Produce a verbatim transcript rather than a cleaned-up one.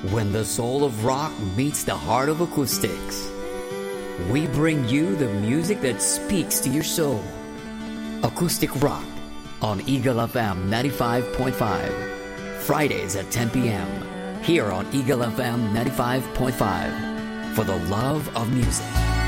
When the soul of rock meets the heart of acoustics, we bring you the music that speaks to your soul. Acoustic Rock on Eagle F M ninety-five point five. Fridays at ten p.m. here on Eagle F M ninety-five point five for the love of music.